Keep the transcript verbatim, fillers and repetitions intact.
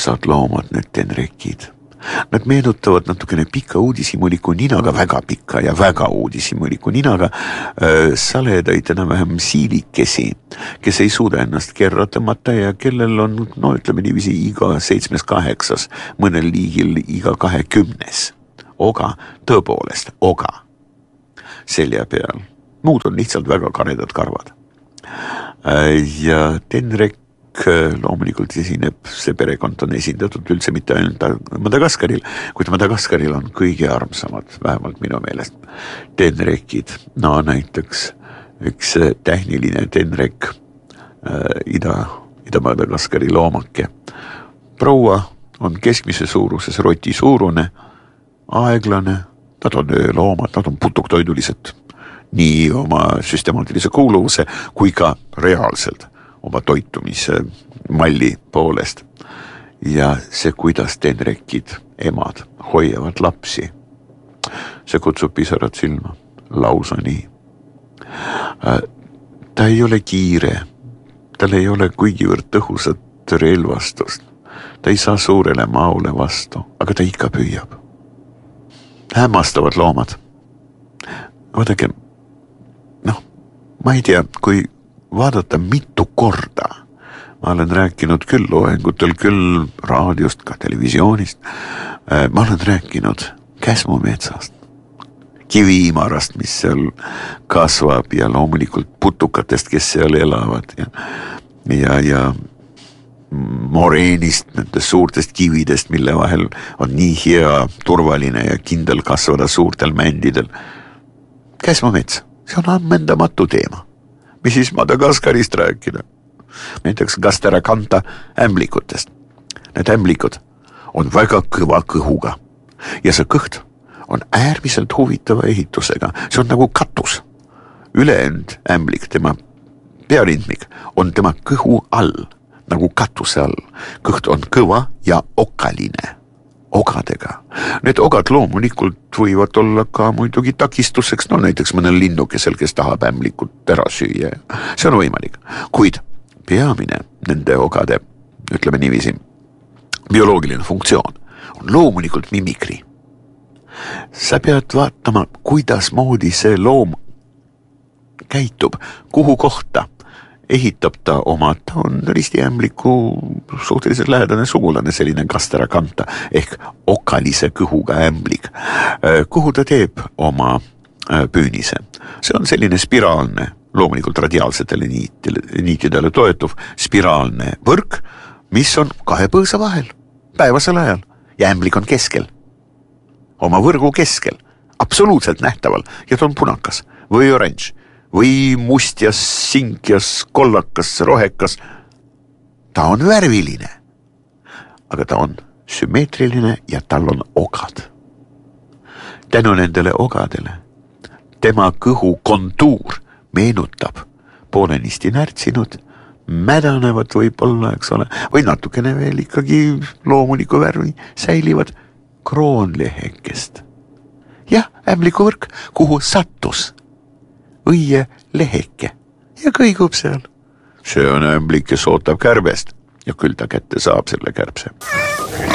ilusad loomad, need tenrekid. Nad meenutavad natukene pika uudishimuliku ninaga, väga pika ja väga uudishimuliku ninaga äh, saledaid enam-vähem siilikesi, kes ei suuda ennast kerra tõmmata ja kellel on, no ütleme niiviisi, iga seitsmes kaheksas, mõnel liigil iga kahekümnes. Oga, tõepoolest, oga selja peal. Muud on lihtsalt väga karedad karvad. Äh, ja tenrek loomulikult esineb, see perekond on esindatud üldse mitte ainult Madagaskaril, kuid Madagaskaril on kõige armsamad, vähemalt minu meelest, tenrekid. No näiteks üks tähniline tenrek äh, Ida, Ida-Madagaskari loomake. Proua on keskmise suuruses roti suurune, aeglane, nad on ööloomad, nad on putuktoidulised nii oma süstemaatilise kuuluvuse kui ka reaalselt oma toitumise malli poolest. Ja see, kuidas tenrekid, emad, hoiavad lapsi, see kutsub pisarad silma, lausa nii. Ta ei ole kiire, tal ei ole kuigivõrd tõhusat relvastust, ta ei saa suurele maule vastu, aga ta ikka püüab. Hämmastavad loomad. Vaadake, noh, ma ei tea, kui vaadata mitu korda. Ma olen rääkinud küll loengutel, küll raadiost, ka televisioonist. Ma olen rääkinud Käsmumetsast, kiviimarast, mis seal kasvab ja loomulikult putukatest, kes seal elavad ja, ja, ja moreenist, nendest suurtest kividest, mille vahel on nii hea, turvaline ja kindel kasvada suurtel mändidel. Käsmumets, see on ammendamatu teema. Mis siis Madagaskarist rääkida? Näiteks Gasteracantha ämblikutest. Need ämblikud on väga kõva kõhuga ja see kõht on äärmiselt huvitava ehitusega. See on nagu katus. Üleend ämblik, tema pearindmik, on tema kõhu all, nagu katuse all. Kõht on kõva ja okaline. Ogadega. Need ogad loomulikult võivad olla ka muidugi takistuseks, no näiteks mõnel linnukesel, kes tahab ämblikut ära süüa. See on võimalik. Kuid peamine nende ogade, ütleme niiviisi, bioloogiline funktsioon on loomulikult mimikri. Sa pead vaatama, kuidas moodi see loom käitub, kuhu kohta ehitab ta oma, ta on ristiämbliku suhteliselt lähedane sugulane, selline Gasteracantha ehk okalise kõhuga ämblik. Kuhu ta teeb oma püünise? See on selline spiraalne, loomulikult radiaalsetele niitidele toetuv spiraalne võrk, mis on kahe põõsa vahel, päevasel ajal, ja ämblik on keskel. Oma võrgu keskel, absoluutselt nähtaval, ja ta on punakas või oranž. Või mustjas, sinkjas, kollakas, rohekas. Ta on värviline, aga ta on sümmeetriline ja tal on ogad. Tänu nendele ogadele tema kõhu kontuur meenutab poolenisti närtsinud, mädanevad võib-olla, eks ole, või natukene veel ikkagi loomuliku värvi säilivad kroonlehekest. Jah, ämblikuvõrk, kuhu sattus õie leheke ja kõigub seal. See on ämblik, kes ootab kärbest ja küll ta kätte saab selle kärbse.